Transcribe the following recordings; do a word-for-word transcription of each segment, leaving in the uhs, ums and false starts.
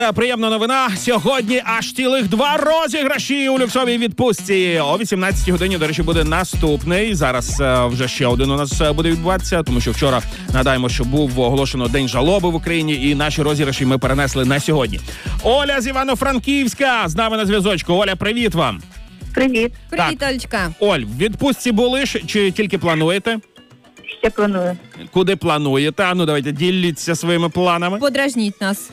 Приємна новина. Сьогодні аж цілих два розіграші у люксовій відпустці. О вісімнадцятій годині, до речі, буде наступний. Зараз е, вже ще один у нас буде відбуватися, тому що вчора, нагадаємо, що був оголошено День жалоби в Україні, і наші розіграші ми перенесли на сьогодні. Оля з Івано-Франківська з нами на зв'язочку. Оля, привіт вам. Привіт. Привіт, Олечка. Оль, в відпустці були ж чи тільки плануєте? Ще планую. Куди плануєте? А ну давайте, діліться своїми планами. Подражніть нас.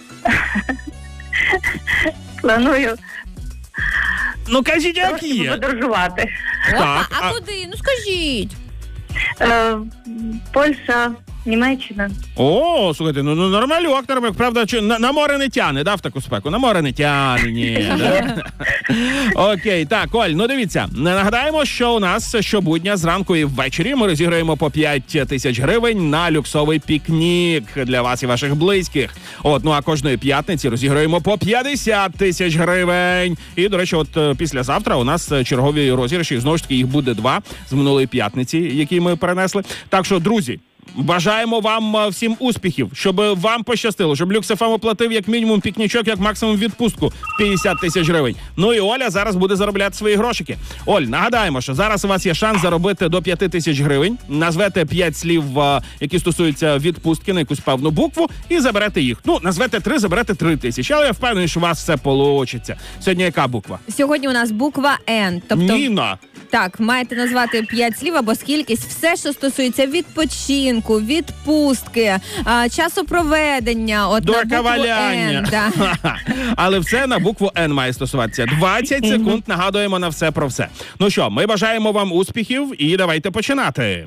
Планую Ну кажіть, як трошки є. подорожувати. Так, а, а- а куди? Ну скажіть. Е, Польща, Німеччина. О, слухайте, ну, ну нормальок, нормальок. Правда, чи, на, на море не тяне, да, в таку спеку? На море не тяне, ні. Да? Окей, так, Оль, ну дивіться, нагадаємо, що у нас щобудня зранку і ввечері ми розіграємо по п'ять тисяч гривень на люксовий пікнік для вас і ваших близьких. От, ну а кожної п'ятниці розіграємо по п'ятдесят тисяч гривень. І, до речі, от е, післязавтра у нас е, чергові розіграші, знову ж таки, їх буде два з минулої п'ятниці, які ми перенесли. Так що, друзі, бажаємо вам а, всім успіхів, щоб вам пощастило, щоб Люкс еф ем оплатив як мінімум пікнічок, як максимум відпустку п'ятдесят тисяч гривень. Ну і Оля зараз буде заробляти свої грошики. Оль, нагадаємо, що зараз у вас є шанс заробити до п'ять тисяч гривень. Назвете п'ять слів, а, які стосуються відпустки на якусь певну букву, і заберете їх. Ну, назвете три, заберете три тисячі. Але я впевнений, що у вас все получиться. Сьогодні яка буква? Сьогодні у нас буква Н. Тобто, Ніна. так, маєте назвати п'ять слів або скількись. Все, що стосується відпочинку, відпустки, а, часу проведення. От на букву Дуракаваляння. Н. Да. Але все на букву Н має стосуватися. двадцять секунд нагадуємо на все про все. Ну що, ми бажаємо вам успіхів і давайте починати.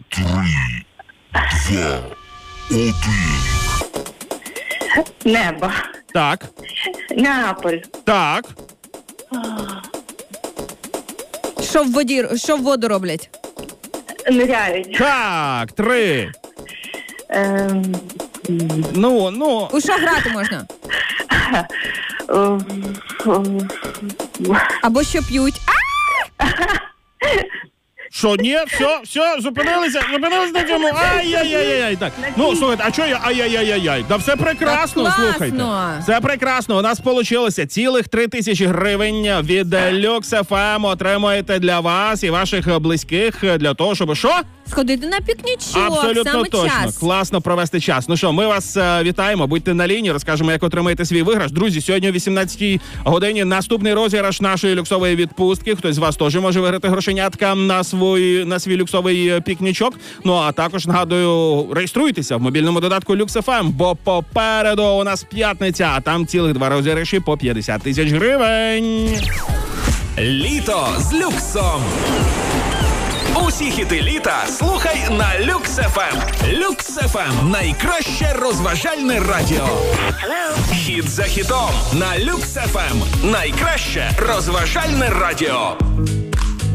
Небо. Так, Неаполь. так, Що в воді, що в воду роблять? Ниряють. так, три. Ем, Ну, ну, У що грати можна? о, о, Або що п'ють? А! що, ні, все, все, зупинилися, зупинилися на цьому, ай-яй-яй-яй, так. Ну, слухайте, а що я, ай-яй-яй-яй, да все прекрасно, Так класно. слухайте. Все прекрасно, у нас вийшло цілих три тисячі гривень від Люкс еф ем отримуєте для вас і ваших близьких, для того, щоб що? Сходити на пікнічок, Абсолютно саме точно. час. Класно провести час. Ну що, ми вас е, вітаємо, будьте на лінії, розкажемо, як отримаєте свій виграш. Друзі, сьогодні о вісімнадцятій годині наступний розіграш нашої люксової відпустки. Хтось з вас теж може виграти грошенятка на свій, на свій люксовий е, пікнічок. Ну, а також, нагадую, реєструйтеся в мобільному додатку Люкс еф ем, бо попереду у нас п'ятниця, а там цілих два розіграші по п'ятдесят тисяч гривень. Літо з люксом. Усі хіти літа слухай на Люкс еф ем. Люкс еф ем – найкраще розважальне радіо. Хіт за хітом на Люкс еф ем. Найкраще розважальне радіо.